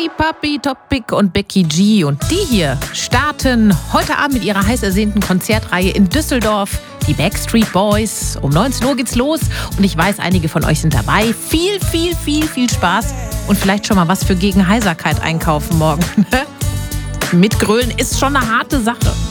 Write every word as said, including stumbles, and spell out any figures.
Money Puppy, Topic und Becky G. Und die hier starten heute Abend mit ihrer heiß ersehnten Konzertreihe in Düsseldorf. Die Backstreet Boys. Um neunzehn Uhr geht's los. Und ich weiß, einige von euch sind dabei. Viel, viel, viel, viel Spaß. Und vielleicht schon mal was für gegen Heiserkeit einkaufen morgen. Mitgrölen ist schon eine harte Sache.